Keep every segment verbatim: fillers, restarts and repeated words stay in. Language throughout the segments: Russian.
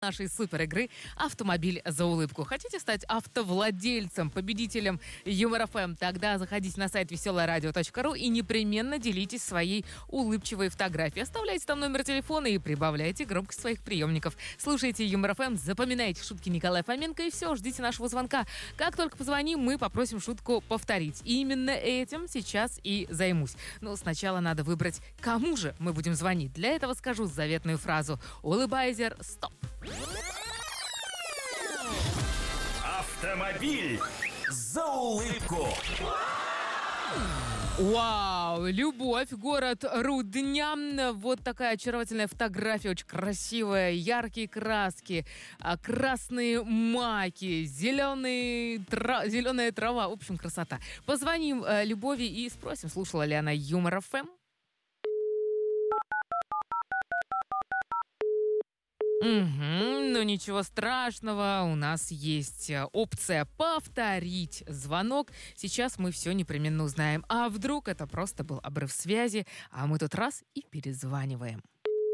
нашей супер игры «Автомобиль за улыбку». Хотите стать автовладельцем, победителем Юмор эф эм? Тогда заходите на сайт веселое радио точка ру и непременно делитесь своей улыбчивой фотографией. Оставляйте там номер телефона и прибавляйте громкость своих приемников. Слушайте Юмор эф эм, запоминайте шутки Николая Фоменко и все, ждите нашего звонка. Как только позвоним, мы попросим шутку повторить. И именно этим сейчас и займусь. Но сначала надо выбрать, кому же мы будем звонить. Для этого скажу заветную фразу «Улыбайзер, стоп». Автомобиль за улыбку. Вау, Любовь, город Рудня. Вот такая очаровательная фотография, очень красивая, яркие краски, красные маки, зеленые тра... зеленая трава. В общем, красота. Позвоним Любови и спросим, слушала ли она Юмор эф эм. Угу, ну ничего страшного, у нас есть опция повторить звонок. Сейчас мы все непременно узнаем. А вдруг это просто был обрыв связи, а мы тут раз и перезваниваем.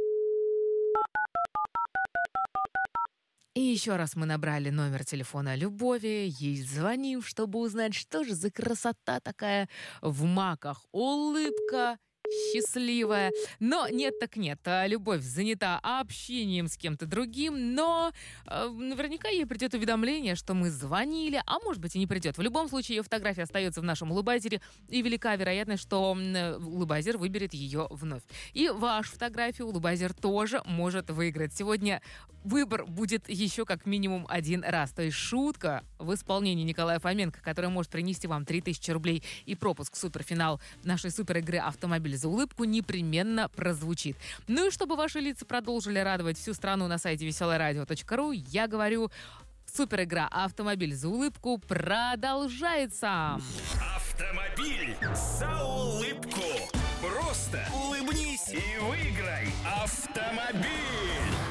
И еще раз мы набрали номер телефона Любови, ей звоним, чтобы узнать, что же за красота такая в маках. Улыбка счастливая. Но нет так нет. Любовь занята общением с кем-то другим, но э, наверняка ей придет уведомление, что мы звонили, а может быть и не придет. В любом случае, ее фотография остается в нашем улыбайзере, и велика вероятность, что улыбайзер выберет ее вновь. И вашу фотографию улыбайзер тоже может выиграть. Сегодня выбор будет еще как минимум один раз. То есть шутка в исполнении Николая Фоменко, которая может принести вам три тысячи рублей и пропуск в суперфинал нашей суперигры «Автомобиль за улыбку», непременно прозвучит. Ну и чтобы ваши лица продолжили радовать всю страну на сайте веселое радио точка ру, я говорю, суперигра «Автомобиль за улыбку» продолжается. Автомобиль за улыбку. Просто улыбнись и выиграй автомобиль.